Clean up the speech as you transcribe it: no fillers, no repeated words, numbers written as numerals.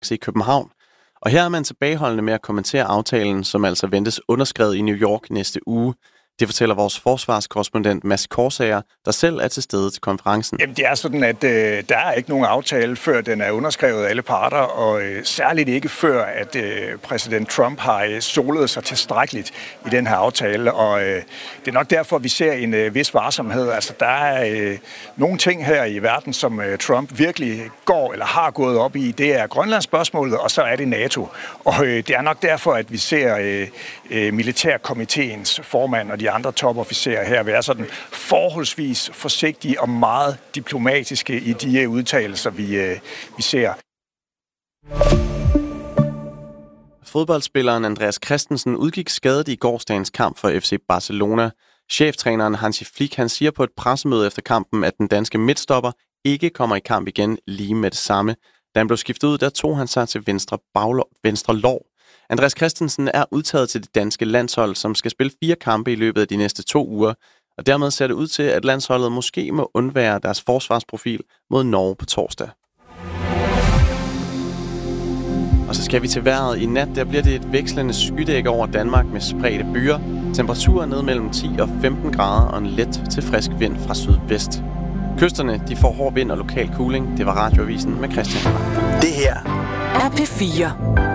i København. Og her er man tilbageholdende med at kommentere aftalen, som altså ventes underskrevet i New York næste uge. Det fortæller vores forsvarskorrespondent Mads Korsager, der selv er til stede til konferencen. Jamen, det er sådan, at der er ikke nogen aftale, før den er underskrevet af alle parter, og særligt ikke før, at præsident Trump har solet sig tilstrækkeligt i den her aftale. Og det er nok derfor, vi ser en vis varsomhed. Altså, der er nogle ting her i verden, som Trump virkelig går eller har gået op i. Det er Grønlandsspørgsmålet, og så er det NATO. Og det er nok derfor, at vi ser militærkomiteens formand og de andre topofficerer her være sådan forholdsvis forsigtige og meget diplomatiske i de udtalelser, vi ser. Fodboldspilleren Andreas Christensen udgik skadet i gårsdagens kamp for FC Barcelona. Cheftræneren Hansi Flick, han siger på et pressemøde efter kampen, at den danske midtstopper ikke kommer i kamp igen lige med det samme. Da han blev skiftet ud, der tog han sig til venstre lår. Andreas Christensen er udtaget til det danske landshold, som skal spille 4 kampe i løbet af de næste 2 uger. Og dermed ser det ud til, at landsholdet måske må undvære deres forsvarsprofil mod Norge på torsdag. Og så skal vi til vejret. I nat der bliver det et vekslende skydække over Danmark med spredte byer. Temperaturer ned mellem 10 og 15 grader og en let til frisk vind fra sydvest. Kysterne de får hård vind og lokal cooling. Det var Radioavisen med Christian. Det her er P4.